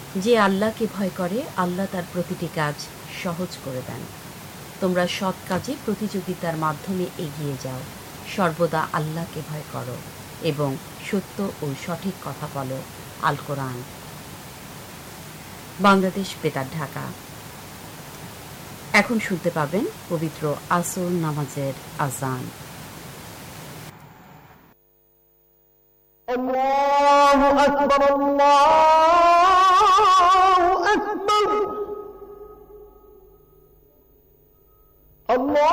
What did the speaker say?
যে আল্লাহকে ভয় করে আল্লাহ তার প্রতিটি কাজ সহজ করে দেন। তোমরা সৎ কাজে প্রতিযোগিতার মাধ্যমে এগিয়ে যাও, সর্বদা আল্লাহকে ভয় করো এবং সত্য ও সঠিক কথা বলো। আল কোরআন। বাংলাদেশ বেতার, ঢাকা। এখন শুনতে পাবেন পবিত্র আসর নামাজের আজান। আল্লাহু আকবার, আল্লাহু আকবার।